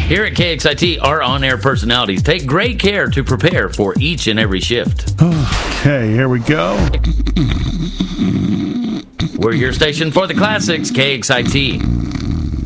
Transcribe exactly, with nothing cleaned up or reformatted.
Here at K X I T, our on-air personalities take great care to prepare for each and every shift. Okay, here we go. We're your station for the classics, K X I T.